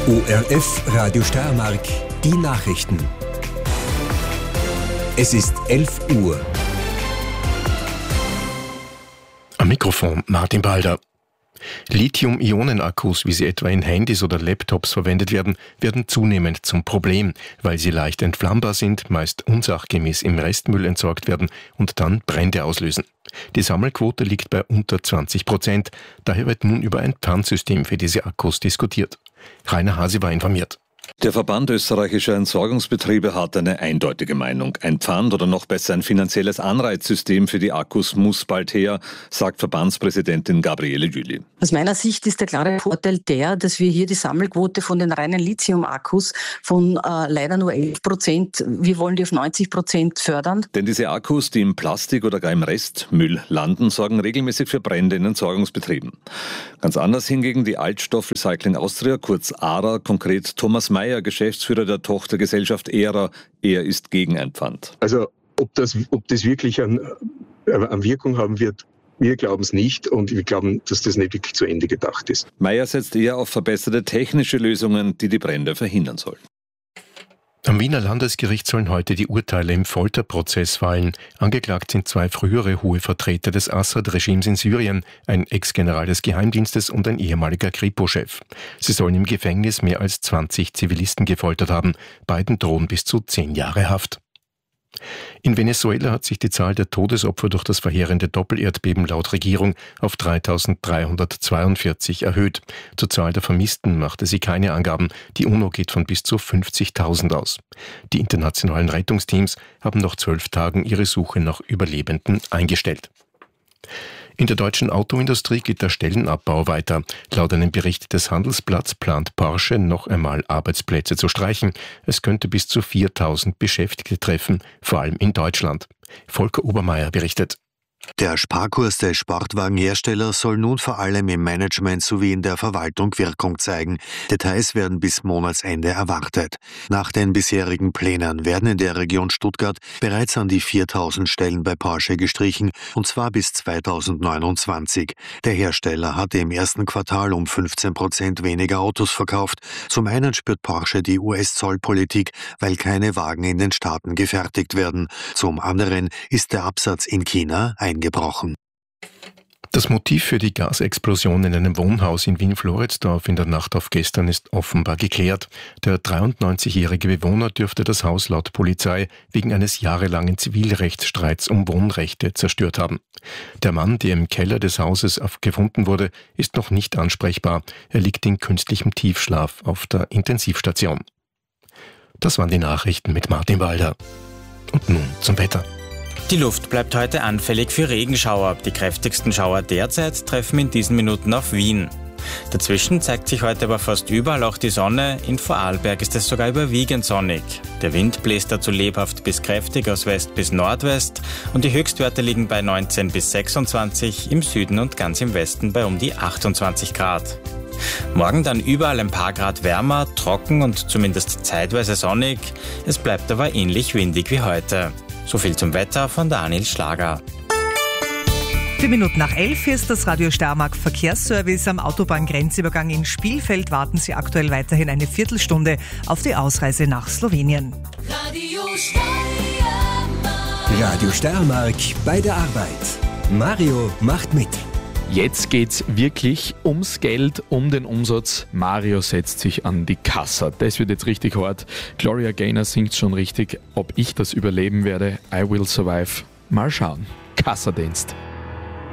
ORF Radio Steiermark, die Nachrichten. Es ist 11 Uhr. Am Mikrofon Martin Balder. Lithium-Ionen-Akkus, wie sie etwa in Handys oder Laptops verwendet werden, werden zunehmend zum Problem, weil sie leicht entflammbar sind, meist unsachgemäß im Restmüll entsorgt werden und dann Brände auslösen. Die Sammelquote liegt bei unter 20%. Daher wird nun über ein Pfandsystem für diese Akkus diskutiert. Rainer Hase war informiert. Der Verband österreichischer Entsorgungsbetriebe hat eine eindeutige Meinung. Ein Pfand oder noch besser ein finanzielles Anreizsystem für die Akkus muss bald her, sagt Verbandspräsidentin Gabriele Jüli. Aus meiner Sicht ist der klare Vorteil der, dass wir hier die Sammelquote von den reinen Lithium-Akkus von leider nur 11%, wir wollen die auf 90% fördern. Denn diese Akkus, die im Plastik oder gar im Restmüll landen, sorgen regelmäßig für Brände in Entsorgungsbetrieben. Ganz anders hingegen die Altstoff Recycling Austria, kurz ARA, konkret Thomas Meyer, Geschäftsführer der Tochtergesellschaft ERA. Er ist gegen ein Pfand. Also ob das wirklich an Wirkung haben wird, wir glauben es nicht und wir glauben, dass das nicht wirklich zu Ende gedacht ist. Meyer setzt eher auf verbesserte technische Lösungen, die die Brände verhindern sollen. Am Wiener Landesgericht sollen heute die Urteile im Folterprozess fallen. Angeklagt sind 2 frühere hohe Vertreter des Assad-Regimes in Syrien, ein Ex-General des Geheimdienstes und ein ehemaliger Kripo-Chef. Sie sollen im Gefängnis mehr als 20 Zivilisten gefoltert haben. Beiden drohen bis zu 10 Jahre Haft. In Venezuela hat sich die Zahl der Todesopfer durch das verheerende Doppelerdbeben laut Regierung auf 3.342 erhöht. Zur Zahl der Vermissten machte sie keine Angaben. Die UNO geht von bis zu 50.000 aus. Die internationalen Rettungsteams haben nach 12 Tagen ihre Suche nach Überlebenden eingestellt. In der deutschen Autoindustrie geht der Stellenabbau weiter. Laut einem Bericht des Handelsblatts plant Porsche noch einmal Arbeitsplätze zu streichen. Es könnte bis zu 4.000 Beschäftigte treffen, vor allem in Deutschland. Volker Obermeier berichtet. Der Sparkurs des Sportwagenherstellers soll nun vor allem im Management sowie in der Verwaltung Wirkung zeigen. Details werden bis Monatsende erwartet. Nach den bisherigen Plänen werden in der Region Stuttgart bereits an die 4.000 Stellen bei Porsche gestrichen, und zwar bis 2029. Der Hersteller hatte im ersten Quartal um 15% weniger Autos verkauft. Zum einen spürt Porsche die US-Zollpolitik, weil keine Wagen in den Staaten gefertigt werden. Zum anderen ist der Absatz in China eingebrochen. Das Motiv für die Gasexplosion in einem Wohnhaus in Wien-Floridsdorf in der Nacht auf gestern ist offenbar geklärt. Der 93-jährige Bewohner dürfte das Haus laut Polizei wegen eines jahrelangen Zivilrechtsstreits um Wohnrechte zerstört haben. Der Mann, der im Keller des Hauses gefunden wurde, ist noch nicht ansprechbar. Er liegt in künstlichem Tiefschlaf auf der Intensivstation. Das waren die Nachrichten mit Martin Balder. Und nun zum Wetter. Die Luft bleibt heute anfällig für Regenschauer. Die kräftigsten Schauer derzeit treffen in diesen Minuten auf Wien. Dazwischen zeigt sich heute aber fast überall auch die Sonne. In Vorarlberg ist es sogar überwiegend sonnig. Der Wind bläst dazu lebhaft bis kräftig aus West bis Nordwest und die Höchstwerte liegen bei 19 bis 26, im Süden und ganz im Westen bei um die 28 Grad. Morgen dann überall ein paar Grad wärmer, trocken und zumindest zeitweise sonnig. Es bleibt aber ähnlich windig wie heute. So viel zum Wetter von Daniel Schlager. 4 Minuten nach 11 ist das Radio Steiermark Verkehrsservice. Am Autobahngrenzübergang in Spielfeld warten Sie aktuell weiterhin eine Viertelstunde auf die Ausreise nach Slowenien. Radio Steiermark bei der Arbeit. Mario macht mit. Jetzt geht's wirklich ums Geld, um den Umsatz. Mario setzt sich an die Kasse. Das wird jetzt richtig hart. Gloria Gaynor singt schon richtig. Ob ich das überleben werde, I will survive. Mal schauen. Kassadienst.